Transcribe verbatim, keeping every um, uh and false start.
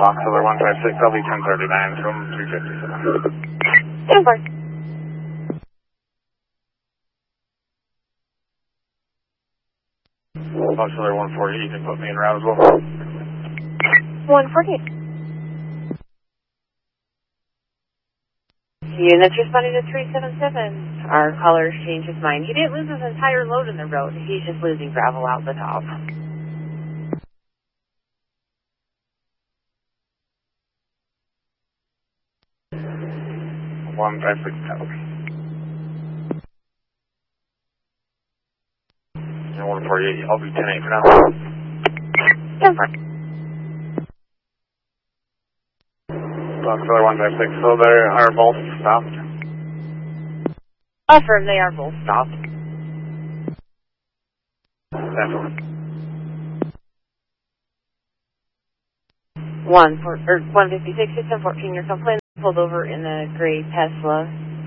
Foxtrot one five six, L V ten thirty-nine from three fifty-seven. Stand by. Foxtrot one forty-eight, you can put me in route as well. one forty-eight. Units responding to three seven seven. Our caller changed his mind. He didn't lose his entire load in the road. He's just losing gravel out the top. one five six, L V. And one forty-eight, L V ten eight for now. Stand by. Foxtrot one five six, so they are both stopped. Affirm, they are both stopped. Definitely. One for or one fifty six, six and fourteen. Your complaint pulled over in a gray Tesla.